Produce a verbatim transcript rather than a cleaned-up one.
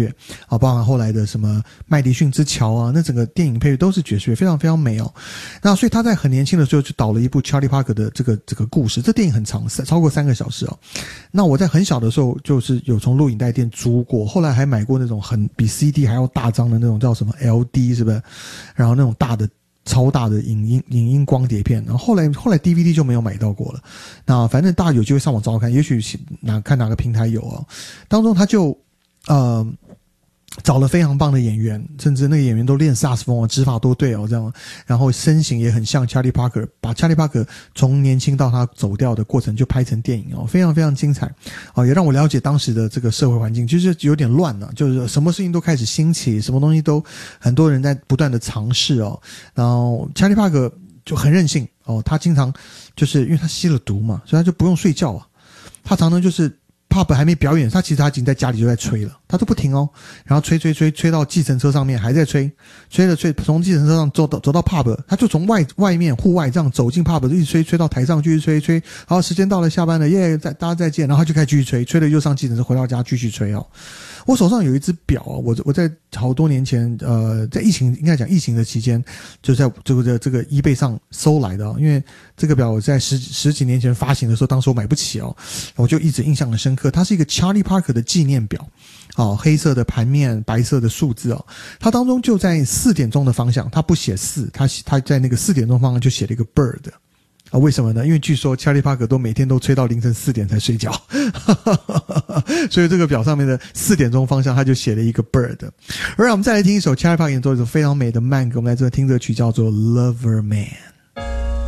乐啊，包含后来的什么麦迪逊之桥啊，那整个电影配乐都是爵士乐，非常非常美哦。那所以他在很年轻的时候就导了一部 Charlie Parker 的这个这个故事，这电影很长，超过三个小时哦。那我在很小的时候就是有从录影带店租过，后来还买过那种很比 C D 还要大张的那种叫什么 L D 是不是？然后那种大的超大的影音影音光碟片，然后后来后来 D V D 就没有买到过了。那反正大家有机会上网找找看，也许哪看哪个平台有哦。当中他就呃找了非常棒的演员，甚至那个演员都练萨克斯风哦，指法都对哦，这样，然后身形也很像 Charlie Parker， 把 Charlie Parker 从年轻到他走掉的过程就拍成电影哦，非常非常精彩哦，也让我了解当时的这个社会环境，就是有点乱了、啊，就是什么事情都开始兴起，什么东西都很多人在不断的尝试哦，然后 Charlie Parker 就很任性哦，他经常就是因为他吸了毒嘛，所以他就不用睡觉啊，他常常就是。Pub 还没表演，他其实他已经在家里就在吹了，他都不停哦，然后吹吹吹吹到计程车上面还在吹，吹了吹，从计程车上走到走到 Pub， 他就从外外面户外这样走进 Pub， 一直吹吹到台上继续吹吹，好，时间到了下班了，耶，再大家再见，然后他就开始继续吹，吹了又上计程车回到家继续吹哦。我手上有一只表啊，我我在好多年前，呃，在疫情应该讲疫情的期间，就在这个这个 eBay 上搜来的哦，因为这个表我在十十几年前发行的时候，当时我买不起哦，我就一直印象很深刻。它是一个 Charlie Parker 的纪念表，哦，黑色的盘面，白色的数字哦，它当中就在四点钟的方向，它不写四，它它在那个四点钟方向就写了一个 bird。啊，为什么呢？因为据说 Charlie Parker 都每天都吹到凌晨四点才睡觉，所以这个表上面的四点钟方向他就写了一个 bird。而我们再来听一首 Charlie Parker 演奏一首非常美的慢歌，我们来这听这个曲叫做 Lover Man。